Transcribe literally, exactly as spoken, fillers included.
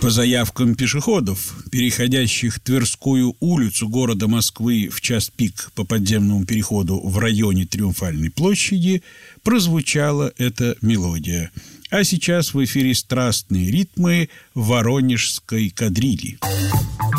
По заявкам пешеходов, переходящих Тверскую улицу города Москвы в час пик по подземному переходу в районе Триумфальной площади, прозвучала эта мелодия. А сейчас в эфире страстные ритмы воронежской кадрили.